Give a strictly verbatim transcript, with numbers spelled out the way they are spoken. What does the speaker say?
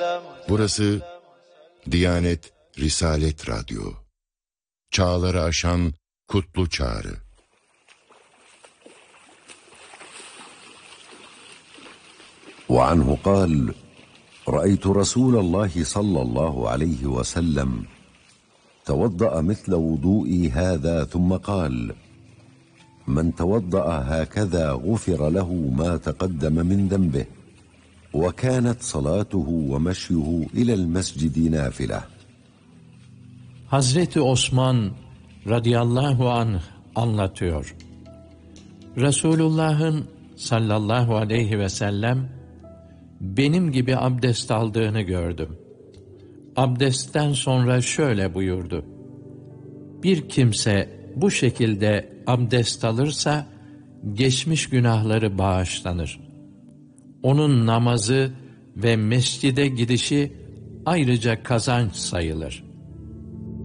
Burası Diyanet Risalet Radyo. Çağları aşan kutlu çağrı. وعنه قال رأيت رسول الله صلى الله عليه وسلم توضأ مثل وضوئي هذا ثم قال من توضأ هكذا غفر له ما تقدم من ذنبه وكانت صلاته ومشيه إلى المسجد نافلة. Hazreti Osman radıyallahu anh anlatıyor. Resulullah'ın sallallahu aleyhi ve sellem benim gibi abdest aldığını gördüm. Abdestten sonra şöyle buyurdu: bir kimse bu şekilde abdest alırsa geçmiş günahları bağışlanır. Onun namazı ve mescide gidişi ayrıca kazanç sayılır.